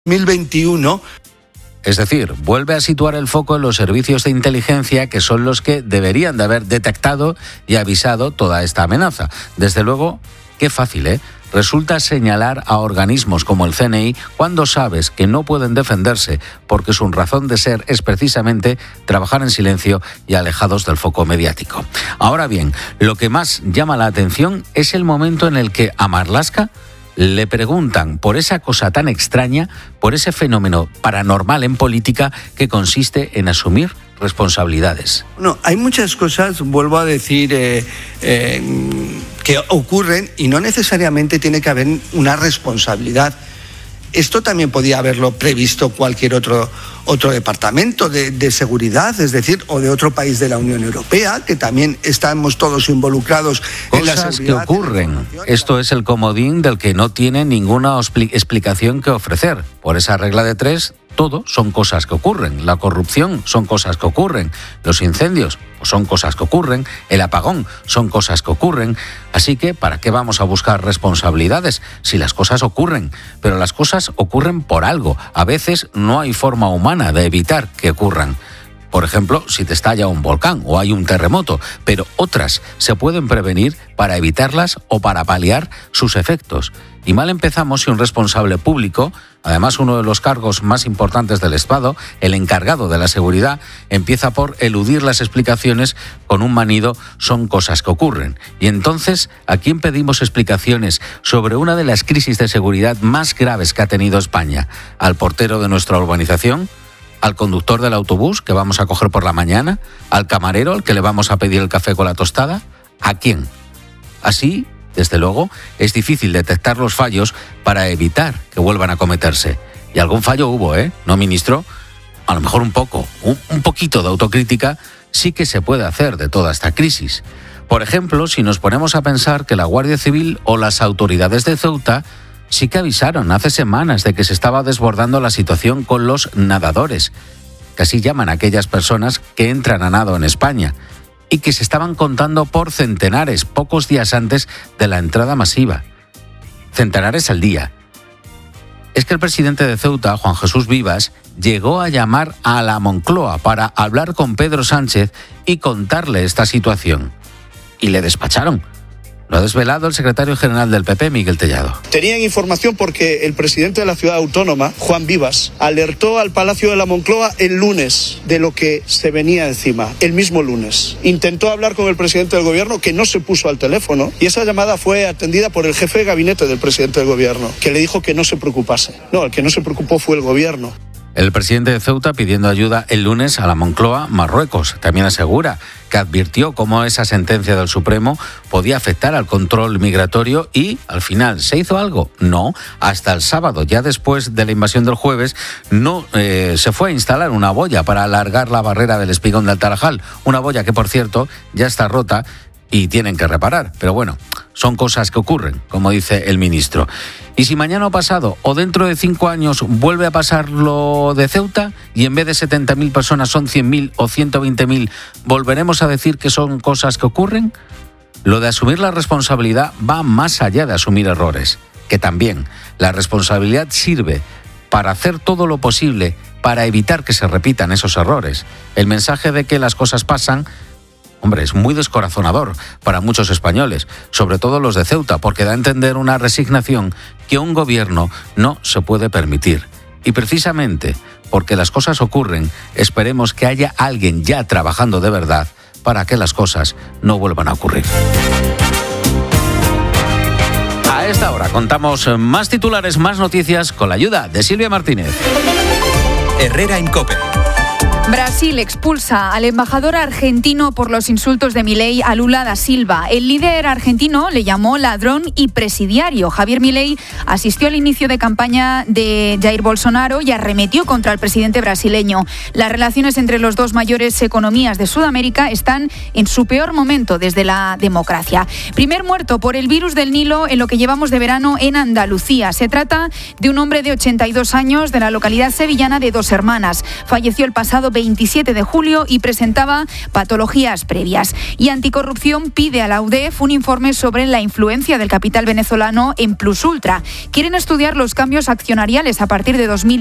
2021. Es decir, vuelve a situar el foco en los servicios de inteligencia, que son los que deberían de haber detectado y avisado toda esta amenaza. Desde luego, qué fácil, ¿eh? Resulta señalar a organismos como el CNI cuando sabes que no pueden defenderse porque su razón de ser es precisamente trabajar en silencio y alejados del foco mediático. Ahora bien, lo que más llama la atención es el momento en el que a Marlaska le preguntan por esa cosa tan extraña, por ese fenómeno paranormal en política que consiste en asumir responsabilidades. No, hay muchas cosas, vuelvo a decir, que ocurren y no necesariamente tiene que haber una responsabilidad. Esto también podía haberlo previsto cualquier otro departamento de seguridad, es decir, o de otro país de la Unión Europea, que también estamos todos involucrados en la seguridad. Cosas que ocurren. Esto es el comodín del que no tiene ninguna explicación que ofrecer. Por esa regla de 3, todo son cosas que ocurren. La corrupción son cosas que ocurren. Los incendios son cosas que ocurren. El apagón son cosas que ocurren. Así que, ¿para qué vamos a buscar responsabilidades si las cosas ocurren? Pero las cosas ocurren por algo. A veces no hay forma humana de evitar que ocurran. Por ejemplo, si te estalla un volcán o hay un terremoto, pero otras se pueden prevenir para evitarlas o para paliar sus efectos. Y mal empezamos si un responsable público, además uno de los cargos más importantes del Estado, el encargado de la seguridad, empieza por eludir las explicaciones con un manido "son cosas que ocurren". Y entonces, ¿a quién pedimos explicaciones sobre una de las crisis de seguridad más graves que ha tenido España? ¿Al portero de nuestra urbanización? ¿Al conductor del autobús que vamos a coger por la mañana? ¿Al camarero al que le vamos a pedir el café con la tostada? ¿A quién? Así, desde luego, es difícil detectar los fallos para evitar que vuelvan a cometerse. Y algún fallo hubo, ¿eh? ¿No, ministro? A lo mejor un poquito de autocrítica sí que se puede hacer de toda esta crisis. Por ejemplo, si nos ponemos a pensar que la Guardia Civil o las autoridades de Ceuta sí que avisaron hace semanas de que se estaba desbordando la situación con los nadadores, que así llaman a aquellas personas que entran a nado en España, y que se estaban contando por centenares pocos días antes de la entrada masiva. Centenares al día. Es que el presidente de Ceuta, Juan Jesús Vivas, llegó a llamar a la Moncloa para hablar con Pedro Sánchez y contarle esta situación. Y le despacharon. Lo ha desvelado el secretario general del PP, Miguel Tellado. Tenían información porque el presidente de la ciudad autónoma, Juan Vivas, alertó al Palacio de la Moncloa el lunes de lo que se venía encima, el mismo lunes. Intentó hablar con el presidente del gobierno, que no se puso al teléfono, y esa llamada fue atendida por el jefe de gabinete del presidente del gobierno, que le dijo que no se preocupase. No, el que no se preocupó fue el gobierno. El presidente de Ceuta pidiendo ayuda el lunes a la Moncloa, Marruecos. También asegura que advirtió cómo esa sentencia del Supremo podía afectar al control migratorio y, al final, ¿se hizo algo? No. Hasta el sábado, ya después de la invasión del jueves, no se fue a instalar una boya para alargar la barrera del Espigón del Tarajal. Una boya que, por cierto, ya está rota y tienen que reparar. Pero bueno, son cosas que ocurren, como dice el ministro. Y si mañana o pasado o dentro de 5 años vuelve a pasar lo de Ceuta y en vez de 70.000 personas son 100.000 o 120.000, ¿volveremos a decir que son cosas que ocurren? Lo de asumir la responsabilidad va más allá de asumir errores, que también la responsabilidad sirve para hacer todo lo posible para evitar que se repitan esos errores. El mensaje de que las cosas pasan, hombre, es muy descorazonador para muchos españoles, sobre todo los de Ceuta, porque da a entender una resignación que un gobierno no se puede permitir. Y precisamente porque las cosas ocurren, esperemos que haya alguien ya trabajando de verdad para que las cosas no vuelvan a ocurrir. A esta hora contamos más titulares, más noticias con la ayuda de Silvia Martínez. Herrera en COPE. Brasil expulsa al embajador argentino por los insultos de Milei a Lula da Silva. El líder argentino le llamó ladrón y presidiario. Javier Milei asistió al inicio de campaña de Jair Bolsonaro y arremetió contra el presidente brasileño. Las relaciones entre las dos mayores economías de Sudamérica están en su peor momento desde la democracia. Primer muerto por el virus del Nilo en lo que llevamos de verano en Andalucía. Se trata de un hombre de 82 años de la localidad sevillana de Dos Hermanas. Falleció el pasado 27 de julio y presentaba patologías previas. Y Anticorrupción pide a la UDEF un informe sobre la influencia del capital venezolano en Plus Ultra. Quieren estudiar los cambios accionariales a partir de 2000